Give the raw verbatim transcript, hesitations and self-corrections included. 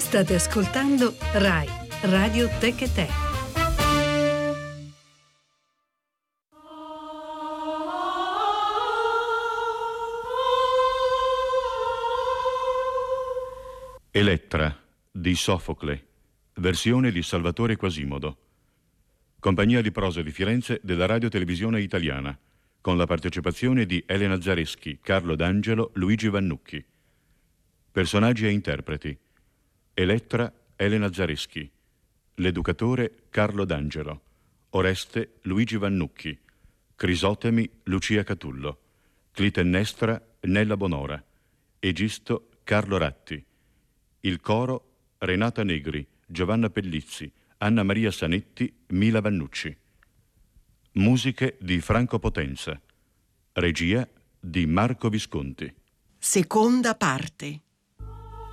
State ascoltando Rai Radio Tech e Te. Elettra di Sofocle, versione di Salvatore Quasimodo. Compagnia di prosa di Firenze della Radio Televisione Italiana, con la partecipazione di Elena Zareschi, Carlo D'Angelo, Luigi Vannucchi. Personaggi e interpreti: Elettra, Elena Zareschi; l'educatore, Carlo D'Angelo; Oreste, Luigi Vannucchi; Crisotemi, Lucia Catullo; Clitennestra, Nella Bonora; Egisto, Carlo Ratti; il coro, Renata Negri, Giovanna Pellizzi, Anna Maria Sanetti, Mila Vannucci. Musiche di Franco Potenza. Regia di Marco Visconti. Seconda parte.